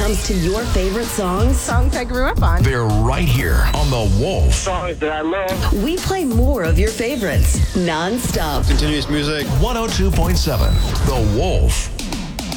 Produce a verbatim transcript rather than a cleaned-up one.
comes to your favorite songs, songs I grew up on, they're right here on The Wolf. Songs that I love. we play more of your favorites, non-stop. Continuous music. one oh two point seven The Wolf.